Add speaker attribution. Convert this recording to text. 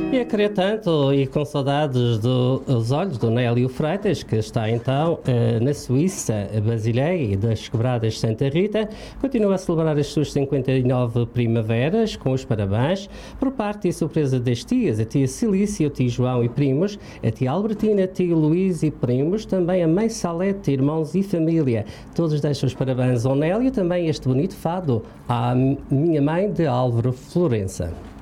Speaker 1: E a querer tanto e com saudades dos olhos do Nélio Freitas, que está então na Suíça, Basileia, das Quebradas de Santa Rita, continua a celebrar as suas 59 primaveras, com os parabéns, por parte e surpresa das tias, a tia Cilícia, o tio João e primos, a tia Albertina, tio Luís e primos, também a mãe Salete, irmãos e família. Todos deixam os parabéns ao Nélio, também este bonito fado, à minha mãe de Álvaro Florença.